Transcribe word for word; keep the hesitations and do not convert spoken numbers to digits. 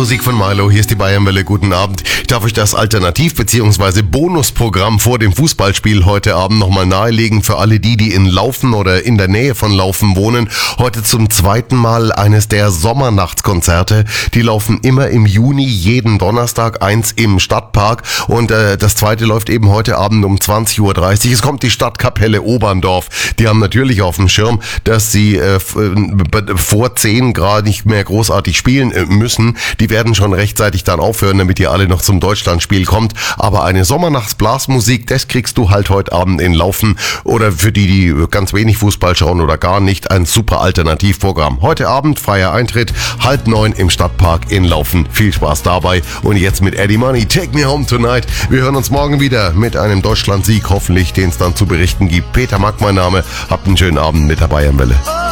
Musik von Milo, hier ist die Bayernwelle, guten Abend. Ich darf euch das Alternativ- bzw. Bonusprogramm vor dem Fußballspiel heute Abend nochmal nahelegen für alle die, die in Laufen oder in der Nähe von Laufen wohnen. Heute zum zweiten Mal eines der Sommernachtskonzerte. Die laufen immer im Juni, jeden Donnerstag, eins im Stadtpark und äh, das zweite läuft eben heute Abend um zwanzig Uhr dreißig. Es kommt die Stadtkapelle Oberndorf. Die haben natürlich auf dem Schirm, dass sie äh, vor zehn Grad nicht mehr großartig spielen äh, müssen. Die werden schon rechtzeitig dann aufhören, damit ihr alle noch zum Deutschlandspiel kommt. Aber eine Sommernachtsblasmusik, das kriegst du halt heute Abend in Laufen. Oder für die, die ganz wenig Fußball schauen oder gar nicht, ein super Alternativprogramm. Heute Abend freier Eintritt, halb neun im Stadtpark in Laufen. Viel Spaß dabei. Und jetzt mit Eddie Money, Take Me Home Tonight. Wir hören uns morgen wieder mit einem Deutschlandsieg, hoffentlich, den es dann zu berichten gibt. Peter Mack, mein Name. Habt einen schönen Abend mit der Bayernwelle.